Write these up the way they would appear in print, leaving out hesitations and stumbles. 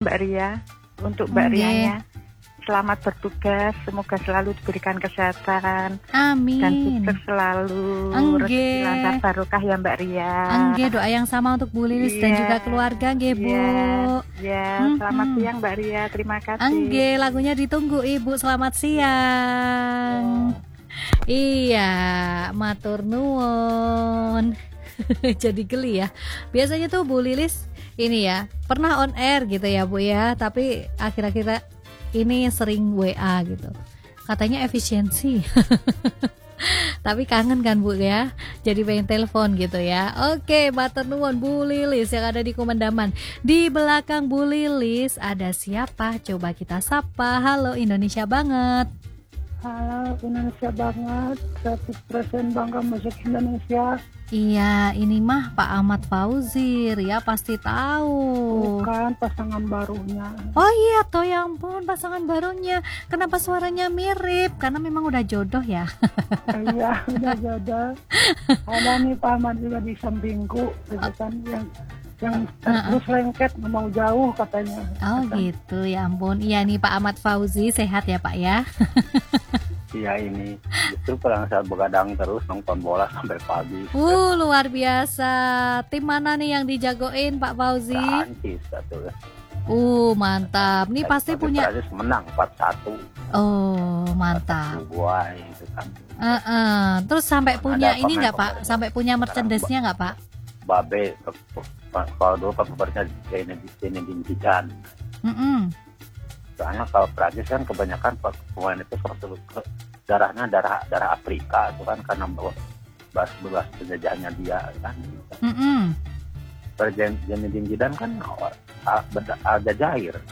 Mbak Ria. Untuk Mbak Rianya, selamat bertugas, semoga selalu diberikan kesehatan. Amin. Dan sukses selalu. Rezeki lancar barokah ya Mbak Ria. Doa yang sama untuk Bu Lilis dan juga keluarga, Bu. Selamat siang Mbak Ria, terima kasih. Lagunya ditunggu Ibu, selamat siang. Iya, matur nuwun. Jadi geli ya. Biasanya tuh Bu Lilis ini ya, pernah on air gitu ya Bu ya, tapi akhir-akhir ini sering WA gitu. Katanya efisiensi. Tapi kangen kan Bu ya, jadi pengen telepon gitu ya. Oke, matur nuwun Bu Lilis yang ada di Kumendaman. Di belakang Bu Lilis ada siapa? Coba kita sapa. Halo Indonesia banget. Halo Indonesia banget, 100% bangga musik Indonesia. Iya, ini mah Pak Ahmad Fauzi, ya pasti tahu. Bukan, pasangan barunya. Oh iya, toh ya ampun, pasangan barunya. Kenapa suaranya mirip? Karena memang udah jodoh ya. Iya, udah jodoh. Ada nih Pak Ahmad juga di sampingku, gitu kan, yang terus lengket, nggak mau jauh katanya. Oh gitu, ya ampun. Iya nih Pak Ahmad Fauzi, sehat ya Pak ya. Iya, ini justru kadang saat begadang terus nonton bola sampai pagi. Luar biasa. Tim mana nih yang dijagoin Pak Fauzi? Prancis satu. Mantap. Nih pasti punya. Prancis menang 4-1. Oh, mantap. Uruguay itu kan. Terus sampai punya ini nggak Pak? Sampai punya merchandise-nya nggak Pak? Babe, kalau dulu pemainnya Zinedine Zidane. Soalnya kalau Prancis kan kebanyakan pemain itu darahnya darah Afrika itu kan, karena belas penjajahannya dia kan. Zinedine Zidane kan Aljazair.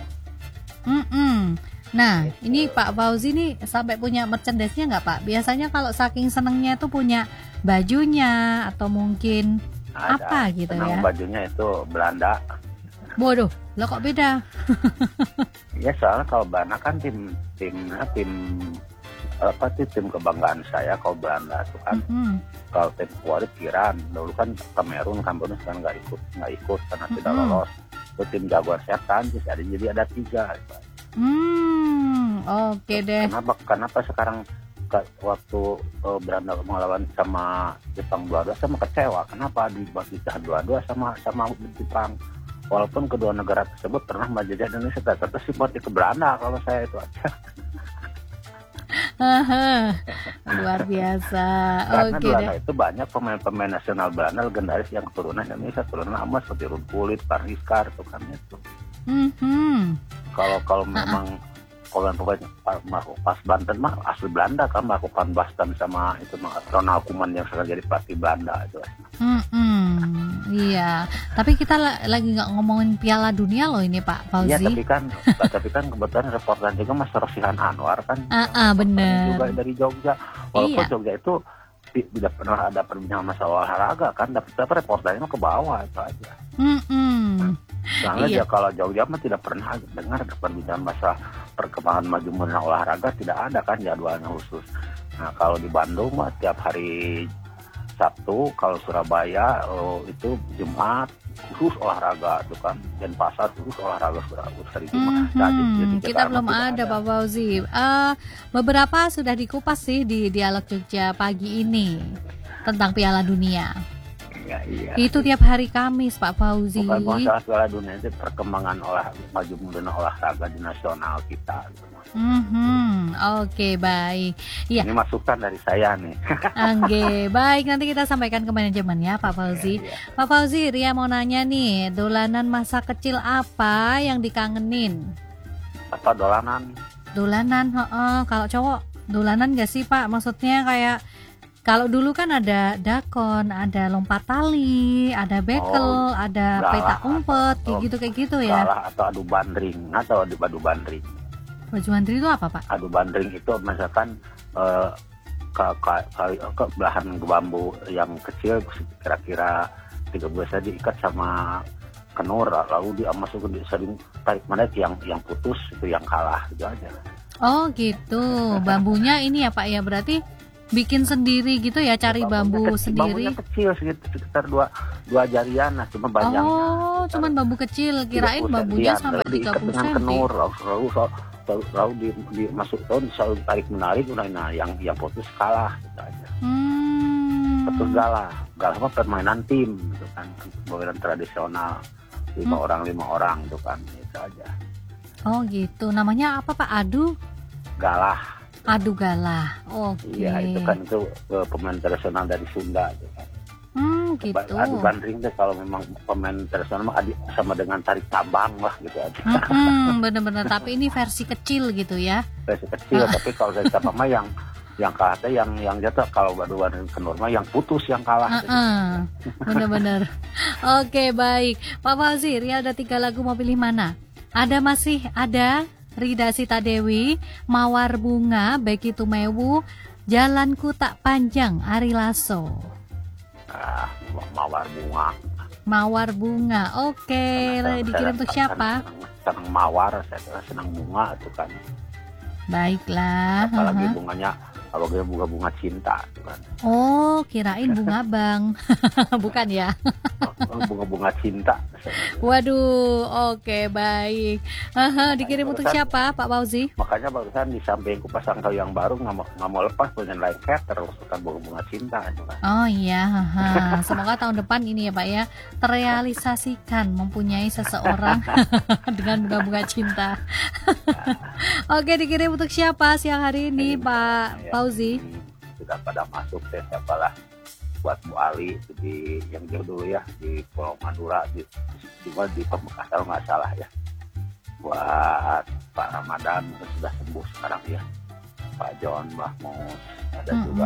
Nah, ini Pak Fauzi nih sampai punya merchandise-nya nggak Pak? Biasanya kalau saking senengnya tuh punya bajunya atau mungkin apa gitu ya? Bajunya itu Belanda. Bodoh, lo kok beda? Ya soalnya kalau Belanda kan tim kebanggaan saya. Kalau Belanda itu kan, kalau tim favorit Iran, dulu kan Kamerun sekarang nggak ikut karena tidak lolos. Itu tim jagoan saya Prancis, jadi ada 3. Oke deh. Kenapa sekarang waktu Belanda melawan sama Jepang 2-2 sama kecewa? Kenapa dibagi 2-2 sama Jepang? Walaupun kedua negara tersebut pernah menjajah Indonesia, tetap simpati ke Belanda kalau saya itu aja. Luar biasa. Karena Belanda itu banyak pemain-pemain nasional Belanda legendaris yang keturunan Indonesia, keturunan Amas seperti Ruud Gullit, Parniskar itu kan itu. Kalau memang pas Banten mah asli Belanda kan, melakukan Bastan sama itu Ronald Koeman yang sekarang jadi pelatih Belanda itu. Iya, tapi kita lagi nggak ngomongin Piala Dunia loh ini Pak Fauzi. Iya, tapi kan kebetulan reporter juga Mas Rosihan Anwar kan. Bener. Juga dari Jogja. Walaupun Jogja itu tidak pernah ada perbincangan masalah olahraga kan, tapi reporternya ke bawah itu aja. Soalnya dia kalau Jogja mah tidak pernah dengar perbincangan masalah perkembangan maju mundur olahraga, tidak ada kan jadwalnya khusus. Nah kalau di Bandung mah tiap hari Sabtu, kalau Surabaya itu Jumat khusus olahraga itu kan, dan pasar khusus olahraga hari Jumat. Kita belum ada Pak Fauzi. Beberapa sudah dikupas sih di Dialog Jogja pagi ini tentang Piala Dunia. Iya. Itu tiap hari Kamis Pak Fauzi. Bukan masalah Piala Dunia, itu perkembangan maju mundur olahraga di nasional kita. Oke, baik. Ya. Ini masukan dari saya nih. Baik, nanti kita sampaikan ke manajemen ya Pak Fauzi. Pak Fauzi, Ria mau nanya nih, dolanan masa kecil apa yang dikangenin? Apa dolanan? Dolanan, kalau cowok dolanan gak sih Pak? Maksudnya kayak kalau dulu kan ada dakon, ada lompat tali, ada bekel, ada petak umpet, kayak gitu ya. Atau adu bandring, atau adu bandring. Baju bandring itu apa Pak? Adu bandring itu misalkan ke belahan bambu yang kecil, kira-kira 13 saja diikat sama kenur, lalu masukkan di saling tarik menarik yang putus itu yang kalah, gitu aja. Oh gitu, bambunya ini ya Pak ya, berarti bikin sendiri gitu ya, cari bambu sendiri. Bambunya kecil sekitar 2 jarian lah, cuma panjangnya. Oh, cuman bambu kecil, kirain bambunya sampai 30 dengan cm. kenur, lalu masuk tahun selalu tarik menarik, nah yang putus kalah gitu aja. Betul galah mah permainan tim gitu kan, permainan tradisional 5 orang gitu kan, itu aja. Oh gitu, namanya apa Pak? Adu galah. Oke. Iya, itu kan pemain tradisional dari Sunda gitu kan. Gitu. Adu bandring deh, kalau memang pemain tradisional mah sama dengan tarik tambang lah gitu aja. Bener-bener, tapi ini versi kecil gitu ya. Versi kecil, tapi kalau dari tambang mah yang kalah teh yang jatuh, kalau adu bandring kenur mah yang putus yang kalah. Bener-bener. Oke, baik. Pak Fauzi, Ria ada 3 lagu, mau pilih mana? Masih ada Rida Sita Dewi, Mawar Bunga, Beki Tumewu, Jalanku Tak Panjang, Ari Lasso. Mawar Bunga. Oke, dikirim untuk siapa? Senang mawar, saya senang bunga itu kan. Baiklah. Apalagi bunganya, kalau dia bunga cinta kan. Oh, kirain bunga bang. Bukan ya? Bunga cinta. Waduh, oke, baik. Dikirim untuk siapa, Pak Fauzi? Makanya barusan di sampingku pasang kayu yang baru, nggak mau lepas punya lengket terus kan bunga cinta kan. Oh iya, semoga tahun depan ini ya Pak ya terrealisasikan mempunyai seseorang dengan bunga-bunga cinta. Oke, dikirim untuk siapa siang hari ini Pak Fauzi? Sudah pada masuk deh, siapalah buat Bu Ali yang jauh dulu ya, di Pulau Madura di Pamekasan kalau nggak salah ya. Buat Pak Ramadan sudah sembuh sekarang ya, Pak John, Mbah Mus, ada juga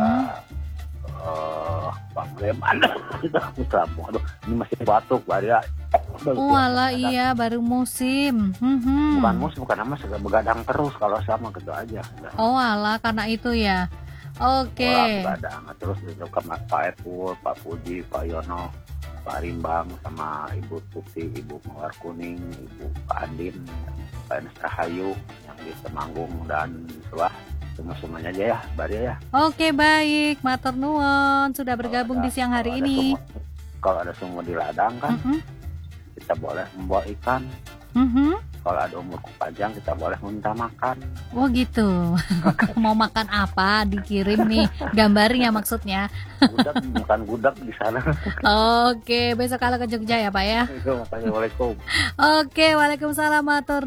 Bang Leman. Aduh, ini masih batuk Baria. Walah iya, baru musim. Bukan musim, bukan nama, sudah begadang terus kalau sama gitu aja. Oh alah, karena itu ya. Oke. Begadang terus itu ke Pak Epul, Pak Puji, Pak Yono, Pak Rimbang, sama Ibu Tuti, Ibu Mawar Kuning, Ibu Pak Andin, Pak Enes Rahayu yang di Temanggung dan Suah. Semuanya aja ya, Baria ya. Oke, baik, matur nuwun sudah bergabung di siang hari ini. Kalau ada sumur di ladang kan, kita boleh membawa ikan. Kalau ada umurku panjang, kita boleh minta makan. Oh gitu. Mau makan apa? Dikirim nih gambarnya maksudnya. Bukan gudeg di sana. Oke, besok kalau ke Jogja ya Pak ya. Assalamualaikum. Oke, waalaikumsalam, matur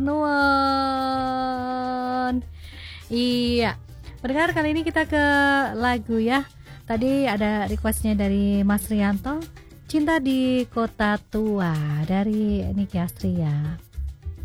nuwun. Iya, pendengar, kali ini kita ke lagu ya. Tadi ada requestnya dari Mas Rianto, Cinta di Kota Tua dari Niki Astria.